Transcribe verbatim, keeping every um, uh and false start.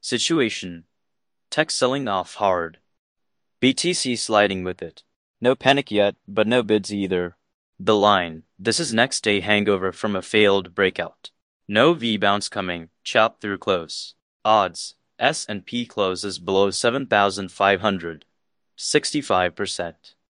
Situation: tech selling off hard. B T C sliding with it. No panic yet, but no bids either. The line: this is next day hangover from a failed breakout. No V-bounce coming, chop through close. Odds: S and P closes below seven thousand five hundred. sixty-five percent.